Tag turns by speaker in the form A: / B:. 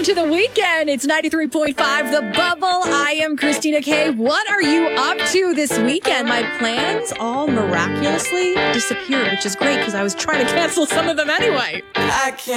A: into the weekend. It's 93.5 The Bubble. I am Christina Kay. What are you up to this weekend? My plans all miraculously disappeared, which is great because I was trying to cancel some of them anyway.
B: I can't